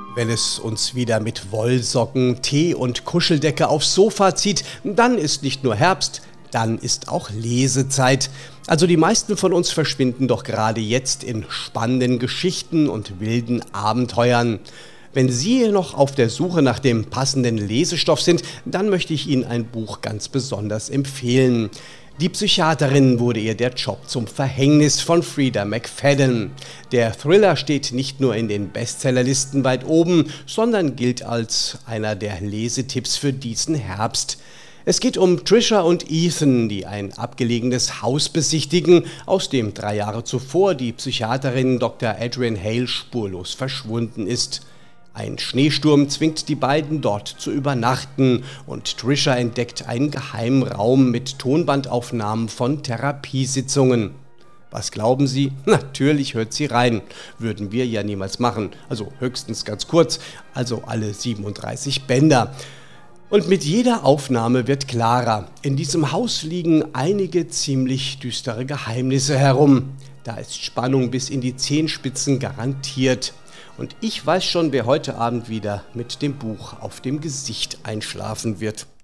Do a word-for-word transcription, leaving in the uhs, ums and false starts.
Wenn es uns wieder mit Wollsocken, Tee und Kuscheldecke aufs Sofa zieht, dann ist nicht nur Herbst, dann ist auch Lesezeit. Also die meisten von uns verschwinden doch gerade jetzt in spannenden Geschichten und wilden Abenteuern. Wenn Sie noch auf der Suche nach dem passenden Lesestoff sind, dann möchte ich Ihnen ein Buch ganz besonders empfehlen. Die Psychiaterin wurde ihr der Job zum Verhängnis von Freida McFadden. Der Thriller steht nicht nur in den Bestsellerlisten weit oben, sondern gilt als einer der Lesetipps für diesen Herbst. Es geht um Trisha und Ethan, die ein abgelegenes Haus besichtigen, aus dem drei Jahre zuvor die Psychiaterin Doktor Adrienne Hale spurlos verschwunden ist. Ein Schneesturm zwingt die beiden dort zu übernachten und Trisha entdeckt einen geheimen Raum mit Tonbandaufnahmen von Therapiesitzungen. Was glauben Sie? Natürlich hört sie rein. Würden wir ja niemals machen. Also höchstens ganz kurz, also alle siebenunddreißig Bänder. Und mit jeder Aufnahme wird klarer, in diesem Haus liegen einige ziemlich düstere Geheimnisse herum. Da ist Spannung bis in die Zehenspitzen garantiert. Und ich weiß schon, wer heute Abend wieder mit dem Buch auf dem Gesicht einschlafen wird.